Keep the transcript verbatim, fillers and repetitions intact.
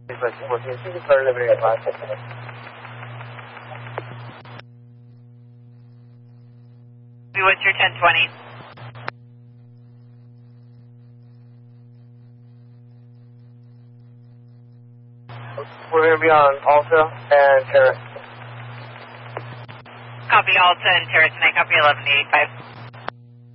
What's your ten twenty? We're going to be on Alta and Terrace. Copy Alta and Terrace, and I copy eleven eighty-five.